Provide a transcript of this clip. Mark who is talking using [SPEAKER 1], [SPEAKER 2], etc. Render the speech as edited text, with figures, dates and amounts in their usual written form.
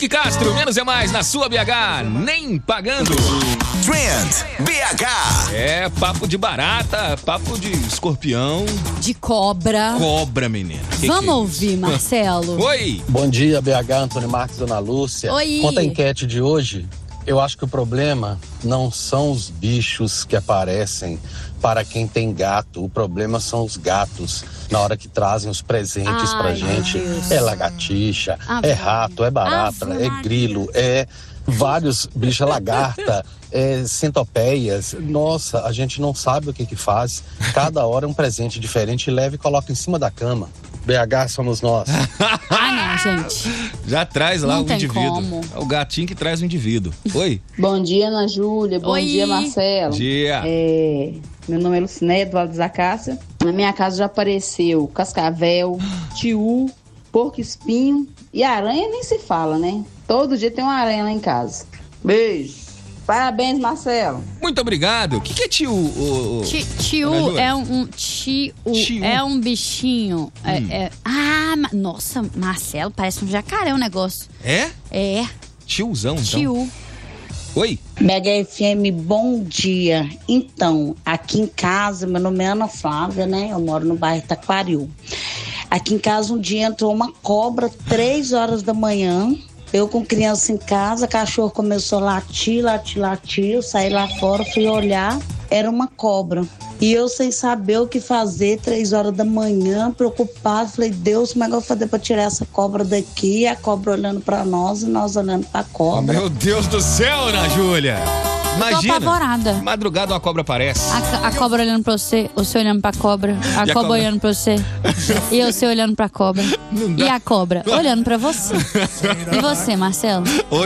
[SPEAKER 1] Henrique Castro, menos é mais na sua BH, nem pagando.
[SPEAKER 2] Trend BH.
[SPEAKER 1] É papo de barata, papo de escorpião.
[SPEAKER 3] De cobra.
[SPEAKER 1] Cobra, menina.
[SPEAKER 3] Vamos ouvir, Marcelo.
[SPEAKER 1] Oi.
[SPEAKER 4] Bom dia, BH, Antônio Marques, Dona Lúcia.
[SPEAKER 3] Oi.
[SPEAKER 4] Quanto à enquete de hoje, eu acho que o problema não são os bichos que aparecem para quem tem gato. O problema são os gatos. Na hora que trazem os presentes pra gente. É lagartixa, é rato, é barata, é grilo, é vários bichos, lagarta, centopeias. Nossa, a gente não sabe o que faz. Cada hora é um presente diferente, leva e coloca em cima da cama. BH somos nós.
[SPEAKER 3] Não, gente.
[SPEAKER 1] Já traz lá
[SPEAKER 3] Não
[SPEAKER 1] o
[SPEAKER 3] tem
[SPEAKER 1] indivíduo.
[SPEAKER 3] como.
[SPEAKER 1] É o gatinho que traz o indivíduo. Oi.
[SPEAKER 5] Bom dia, Ana Júlia. Bom dia, Marcelo.
[SPEAKER 1] Bom dia.
[SPEAKER 5] Meu nome é Lucinéia, do Alto da Acácia. Na minha casa já apareceu cascavel, tiu, porco-espinho e aranha nem se fala, né? Todo dia tem uma aranha lá em casa. Beijo. Parabéns, Marcelo.
[SPEAKER 1] Muito obrigado. O que é tio?
[SPEAKER 3] Tio é um bichinho. Nossa, Marcelo, parece um jacaré o negócio.
[SPEAKER 1] É?
[SPEAKER 3] É.
[SPEAKER 1] Tiozão, então.
[SPEAKER 3] Tio.
[SPEAKER 1] Oi.
[SPEAKER 6] BHFM, bom dia. Então, aqui em casa, meu nome é Ana Flávia, né? Eu moro no bairro Taquaril. Aqui em casa um dia entrou uma cobra 3 horas da manhã. Eu com criança em casa, cachorro começou a latir. Eu saí lá fora, fui olhar, era uma cobra. E eu sem saber o que fazer, 3 horas da manhã, preocupado, falei, Deus, como é que eu vou fazer pra tirar essa cobra daqui? A cobra olhando pra nós e nós olhando pra cobra.
[SPEAKER 1] Meu Deus do céu, Ana Júlia! Imagina,
[SPEAKER 3] tô apavorada.
[SPEAKER 1] Madrugada uma cobra aparece.
[SPEAKER 3] A cobra olhando pra você olhando pra cobra. A cobra olhando pra você. E você olhando pra cobra. E a cobra olhando pra você. E você, Marcelo?